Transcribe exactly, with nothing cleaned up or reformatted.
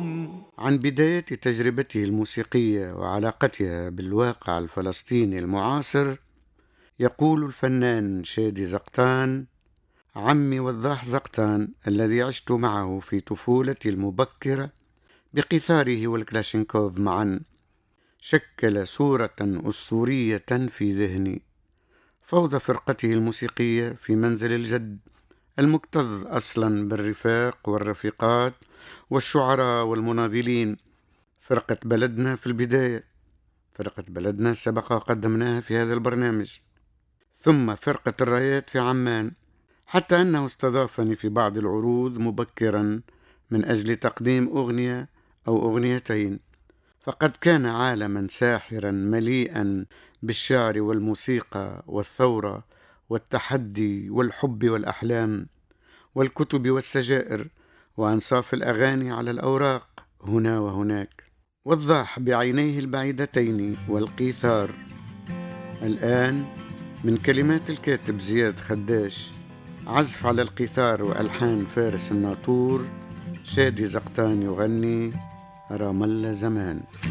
اليوم. عن بداية تجربته الموسيقية وعلاقتها بالواقع الفلسطيني المعاصر يقول الفنان شادي زقطان: عمي وضاح زقطان الذي عشت معه في طفولتي المبكرة بقيثاره والكلاشينكوف معا شكل صورة أسطورية في ذهني. فوضى فرقته الموسيقية في منزل الجد المكتظ أصلا بالرفاق والرفيقات والشعراء والمناضلين. فرقة بلدنا في البداية، فرقة بلدنا سبق قدمناها في هذا البرنامج، ثم فرقة الرايات في عمان، حتى أنه استضافني في بعض العروض مبكرا من أجل تقديم أغنية أو أغنيتين. فقد كان عالما ساحرا مليئا بالشعر والموسيقى والثورة والتحدي والحب والأحلام والكتب والسجائر وأنصاف الأغاني على الأوراق هنا وهناك. وضاح بعينيه البعيدتين والقيثار. الآن من كلمات الكاتب زياد خداش، عزف على القيثار وألحان فارس الناطور، شادي زقطان يغني رام الله زمان.